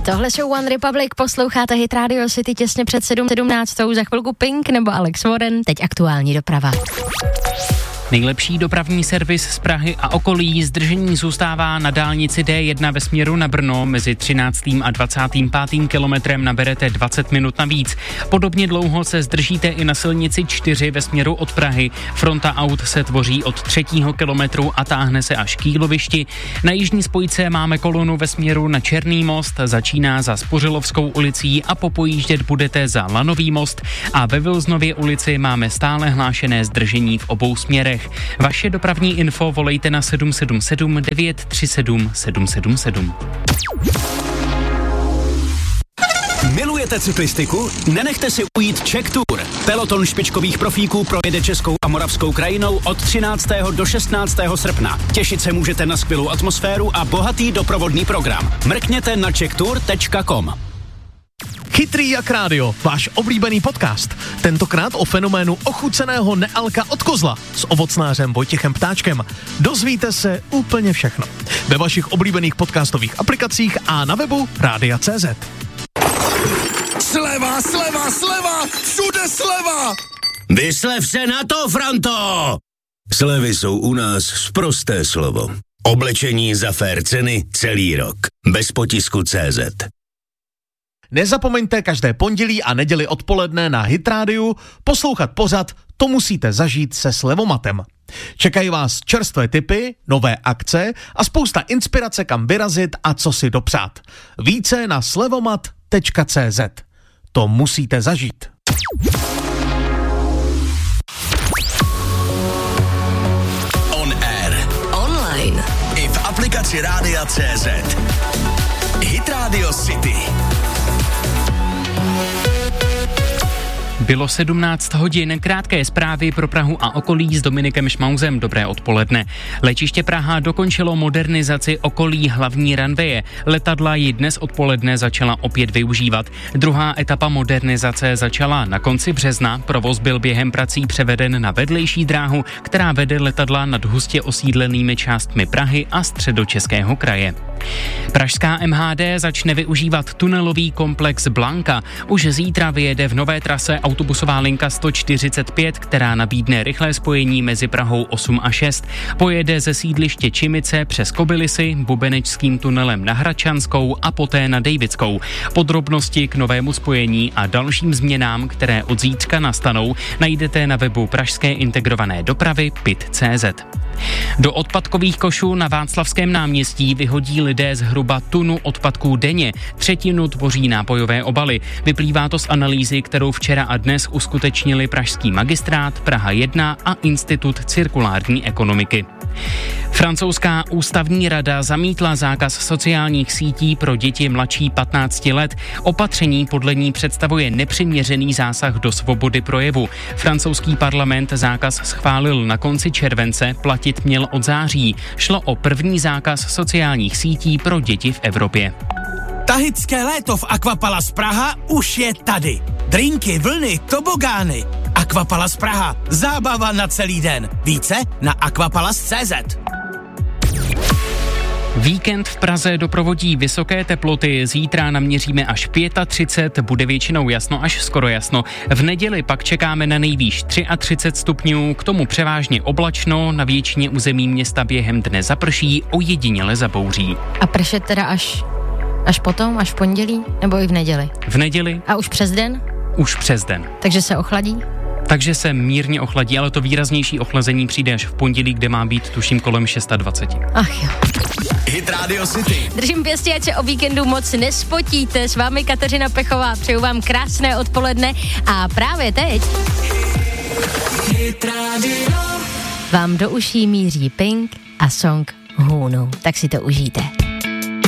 Tohle jsou One Republic, posloucháte Hit Radio City těsně před 7:17, za chvilku Pink nebo Alex Warren, teď aktuální doprava. Nejlepší dopravní servis z Prahy a okolí. Zdržení zůstává na dálnici D1 ve směru na Brno. Mezi 13. a 25. kilometrem naberete 20 minut navíc. Podobně dlouho se zdržíte i na silnici 4 ve směru od Prahy. Fronta aut se tvoří od 3. kilometru a táhne se až k Jílovišti. Na jižní spojce máme kolonu ve směru na Černý most. Začíná za Spořilovskou ulicí a popojíždět budete za Lanový most. A ve Vilznově ulici máme stále hlášené zdržení v obou směrech. Vaše dopravní info volejte na 777 937 777. Milujete cyklistiku? Nenechte si ujít Czech Tour. Peloton špičkových profíků projede českou a moravskou krajinou od 13. do 16. srpna. Těšit se můžete na skvělou atmosféru a bohatý doprovodný program. Mrkněte na czechtour.com. Chytrý jak rádio, váš oblíbený podcast. Tentokrát o fenoménu ochuceného nealka od kozla s ovocnářem Vojtěchem Ptáčkem. Dozvíte se úplně všechno. Ve vašich oblíbených podcastových aplikacích a na webu Rádia.cz. Sleva, sleva, sleva, všude sleva! Vyslev se na to, Franto! Slevy jsou u nás sprosté slovo. Oblečení za fér ceny celý rok. Bez potisku CZ. Nezapomeňte každé pondělí a neděli odpoledne na Hit Radio poslouchat pořad To musíte zažít se Slevomatem. Čekají vás čerstvé tipy, nové akce a spousta inspirace, kam vyrazit a co si dopřát. Více na slevomat.cz. To musíte zažít. On air. Online. I v aplikaci Rádia.cz. Hit Radio City. Bylo 17 hodin, krátké zprávy pro Prahu a okolí s Dominikem Šmauzem. Dobré odpoledne. Letiště Praha dokončilo modernizaci okolí hlavní ranveje. Letadla ji dnes odpoledne začala opět využívat. Druhá etapa modernizace začala na konci března. Provoz byl během prací převeden na vedlejší dráhu, která vede letadla nad hustě osídlenými částmi Prahy a Středočeského kraje. Pražská MHD začne využívat tunelový komplex Blanka. Už zítra vyjede v nové trase autobusová linka 145, která nabídne rychlé spojení mezi Prahou 8 a 6. Pojede ze sídliště Čimice přes Kobylisy, bubenečským tunelem na Hradčanskou a poté na Dejvickou. Podrobnosti k novému spojení a dalším změnám, které od zítřka nastanou, najdete na webu Pražské integrované dopravy PIT.cz. Do odpadkových košů na Václavském náměstí vyhodí lidé zhruba tunu odpadků denně. Třetinu tvoří nápojové obaly. Vyplývá to z analýzy, kterou včera a dnes uskutečnili Pražský magistrát, Praha 1 a Institut cirkulární ekonomiky. Francouzská ústavní rada zamítla zákaz sociálních sítí pro děti mladší 15 let. Opatření podle ní představuje nepřiměřený zásah do svobody projevu. Francouzský parlament zákaz schválil na konci července, platit měl od září. Šlo o první zákaz sociálních sítí pro děti v Evropě. Tahické léto v Aquapalace Praha už je tady. Drinky, vlny, tobogány. Aquapalace Praha. Zábava na celý den. Více na aquapalace.cz. Víkend v Praze doprovodí vysoké teploty, zítra naměříme až 35, bude většinou jasno až skoro jasno. V neděli pak čekáme na nejvýš 33 stupňů, k tomu převážně oblačno, na většině území města během dne zaprší, ojediněle zabouří. A pršet teda až potom, až v pondělí, nebo i v neděli? V neděli. A už přes den? Už přes den. Takže se ochladí? Takže se mírně ochladí, ale to výraznější ochlazení přijde až v pondělí, kde má být tuším kolem 26. Ach jo. Hit Radio City. Držím pěstí, ať se o víkendu moc nespotíte. S vámi Kateřina Pechová, přeju vám krásné odpoledne a právě teď Hit Radio. vám do uší míří Pink a song Hůnu. Tak si to užijte.